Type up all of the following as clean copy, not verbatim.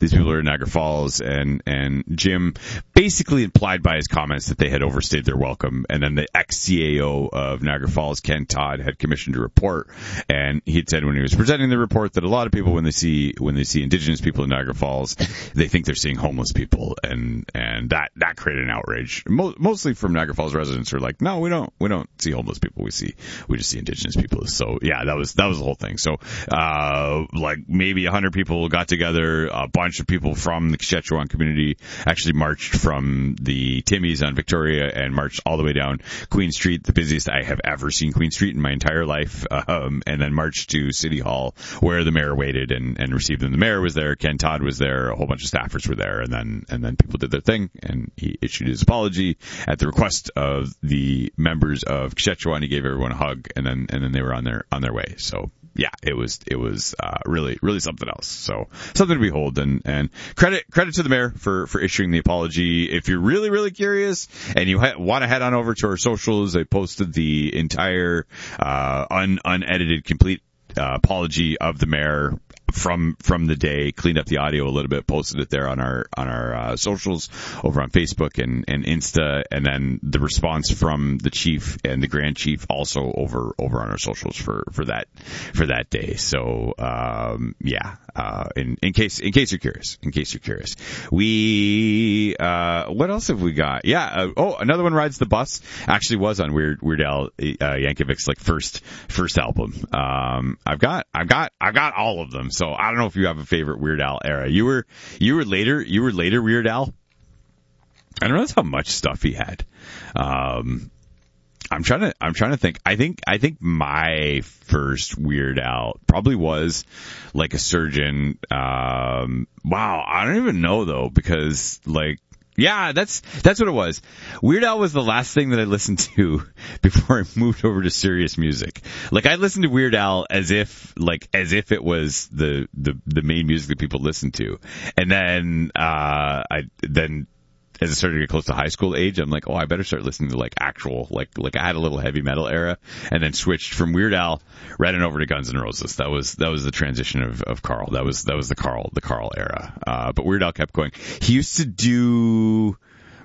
these people are in Niagara Falls, and Jim basically implied by his comments that they had overstayed their welcome. And then the ex-CAO of Niagara Falls, Ken Todd, had commissioned a report, and he had said when he was presenting the report that a lot of people, when they see Indigenous people in Niagara Falls, they think they're seeing homeless people, and that created an outrage. Mostly from Niagara Falls residents who are like, no, we don't see homeless people. We just see Indigenous people. So yeah, that was the whole thing. So like maybe 100 people got together. A bunch of people from the Quechua community actually marched from the Timmies on Victoria and marched all the way down Queen Street, the busiest I have ever seen Queen Street in my entire life, and then marched to City Hall where the mayor waited and received them. The mayor was there, Ken Todd was there, a whole bunch of staffers were there, and then people did their thing, and he issued his apology at the request of the members of Quechua, and he gave everyone a hug, and then they were on their way. So yeah, it was really, really something else. So something to behold, and credit to the mayor for issuing the apology. If you're really, really curious and you want to head on over to our socials, I posted the entire unedited, complete apology of the mayor from the day, cleaned up the audio a little bit, posted it there on our socials over on Facebook and Insta, and then the response from the chief and the grand chief also over on our socials for that day. So in case you're curious, we what else have we got? Another one, Rides the Bus, actually was on Weird Al Yankovic's like first album. I've got all of them. So I don't know if you have a favorite Weird Al era. You were later Weird Al. I don't know how much stuff he had. I'm trying to think. I think my first Weird Al probably was like a Surgeon. Wow, I don't even know though, because like, yeah, that's what it was. Weird Al was the last thing that I listened to before I moved over to serious music. Like, I listened to Weird Al as if it was the main music that people listened to. And then as I started to get close to high school age, I'm like, oh, I better start listening to like actual, like I had a little heavy metal era, and then switched from Weird Al right on over to Guns N' Roses. That was the transition of Carl. That was the Carl era. But Weird Al kept going. He used to do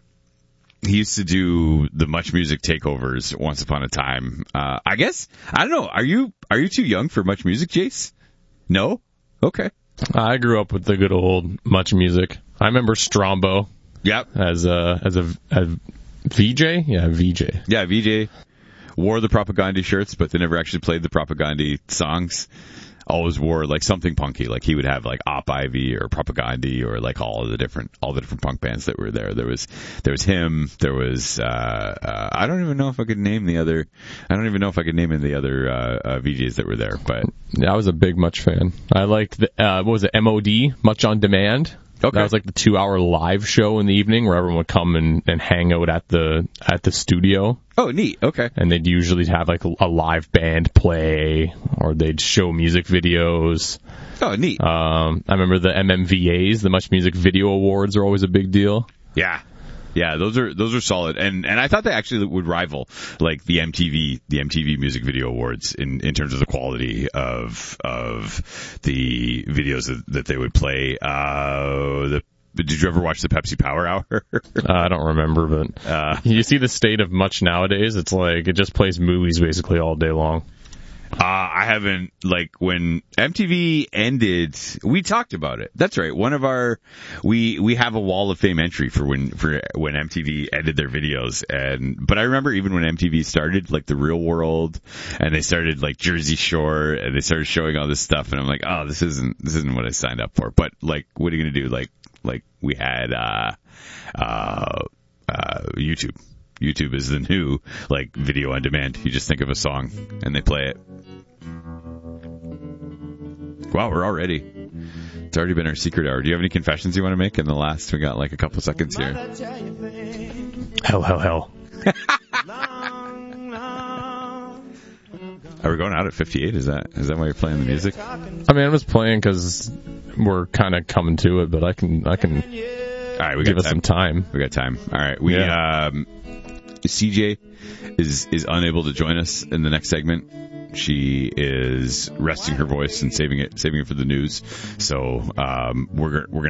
the Much Music takeovers once upon a time. I guess, I don't know. Are you too young for Much Music, Jace? No? Okay. I grew up with the good old Much Music. I remember Strombo. Yep. As a VJ? Yeah, VJ. Yeah, VJ wore the Propaganda shirts, but they never actually played the Propaganda songs. Always wore like something punky. Like he would have like Op Ivy or Propaganda or like all the different punk bands that were there. There was him. There was I don't even know if I could name any of the other VJs that were there. But yeah, I was a big Much fan. I liked what was it? MOD, Much on Demand. Okay. That was like the 2-hour live show in the evening where everyone would come and hang out at the studio. Oh, neat. Okay. And they'd usually have like a live band play, or they'd show music videos. Oh, neat. I remember the MMVAs, the Much Music Video Awards, are always a big deal. Yeah. Yeah, those are solid, and I thought they actually would rival like the MTV Music Video Awards in terms of the quality of the videos that they would play. Did you ever watch the Pepsi Power Hour? I don't remember, but you see the state of Much nowadays. It's like it just plays movies basically all day long. I haven't, like, when MTV ended, we talked about it. That's right. We have a Wall of Fame entry for when MTV ended their videos. But I remember even when MTV started, like, The Real World, and they started, like, Jersey Shore, and they started showing all this stuff, and I'm like, oh, this isn't what I signed up for. But, like, what are you gonna do? Like, we had, YouTube. YouTube is the new, like, video on demand. You just think of a song and they play it. Wow, we're already. It's already been our secret hour. Do you have any confessions you want to make in the last? We got like a couple seconds here. Hell. Are we going out at 58? Is that why you're playing the music? I mean, I was playing because we're kind of coming to it, but I can. All right, we give got us some time. We got time. All right, CJ is unable to join us in the next segment. She is resting her voice and saving it for the news. So we're gonna